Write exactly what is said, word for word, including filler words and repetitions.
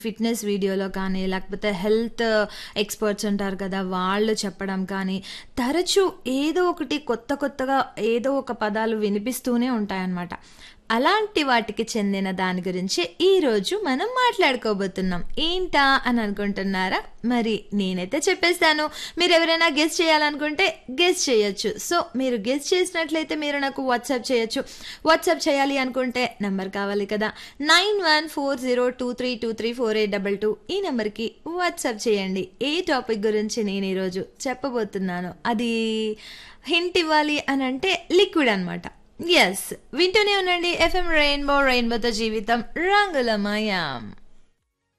Fitness వీడియోలో కానీ, లేకపోతే హెల్త్ ఎక్స్‌పర్ట్స్ ఉంటారు కదా! వాళ్ళు చెప్పడం కానీ, తరచూ ఏదో ఒకటి కొత్త కొత్తగా ఏదో ఒక పదాలు వినిపిస్తూనే ఉంటాయన్నమాట. అలాంటి వాటికి చెందిన దాని గురించి ఈరోజు మనం మాట్లాడుకోబోతున్నాం. ఏంటా అని అనుకుంటున్నారా? మరి నేనైతే చెప్పేస్తాను. మీరెవరైనా గెస్ చేయాలనుకుంటే గెస్ చేయొచ్చు. సో, మీరు గెస్ చేసినట్లయితే మీరు నాకు వాట్సాప్ చేయొచ్చు. వాట్సాప్ చేయాలి అనుకుంటే నంబర్ కావాలి కదా! Nine one four zero two three two three four eight two two ఈ నంబర్‌కి వాట్సాప్ చేయండి. ఏ టాపిక్ గురించి నేను ఈరోజు చెప్పబోతున్నానో అది హింట్ ఇవ్వాలి అనంటే లిక్విడ్ అనమాట. యెస్. వింటూనే ఉండండి ఎఫ్ఎం రెయిన్బో రెయిన్బోతో జీవితం రంగులమయం.